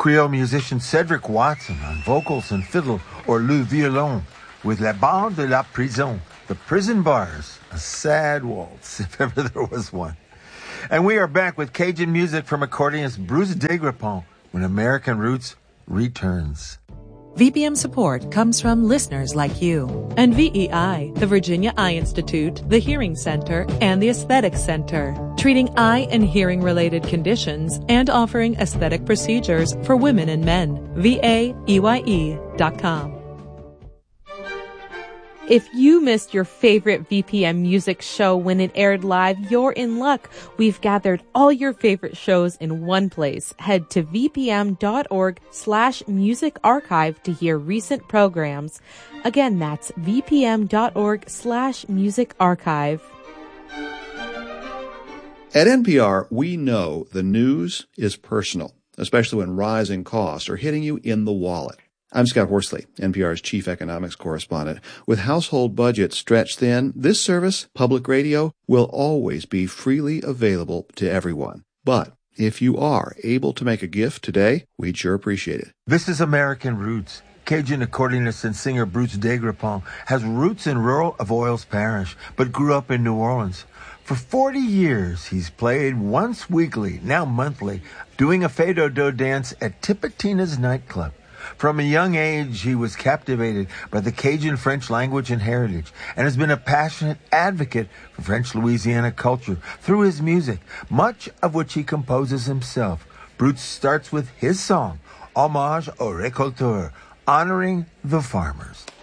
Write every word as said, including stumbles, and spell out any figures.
Creole musician Cedric Watson on vocals and fiddle, or le violon, with La Bande de la Prison, the prison bars, a sad waltz, if ever there was one. And we are back with Cajun music from accordionist Bruce Degrepont when American Roots returns. V P M support comes from listeners like you. And V E I, the Virginia Eye Institute, the Hearing Center, and the Aesthetic Center, treating eye and hearing-related conditions and offering aesthetic procedures for women and men. V A E Y E dot com. If you missed your favorite V P M music show when it aired live, you're in luck. We've gathered all your favorite shows in one place. Head to vpm.org slash music archive to hear recent programs. Again, that's vpm.org slash music archive. At N P R, we know the news is personal, especially when rising costs are hitting you in the wallet. I'm Scott Horsley, N P R's chief economics correspondent. With household budgets stretched thin, this service, public radio, will always be freely available to everyone. But if you are able to make a gift today, we'd sure appreciate it. This is American Roots. Cajun accordionist and singer Bruce Degrepont has roots in rural Avoyelles Parish, but grew up in New Orleans. For forty years, he's played once weekly, now monthly, doing a fado-do dance at Tipitina's nightclub. From a young age, he was captivated by the Cajun French language and heritage and has been a passionate advocate for French Louisiana culture through his music, much of which he composes himself. Bruce starts with his song, Hommage aux Récolteurs, honoring the farmers.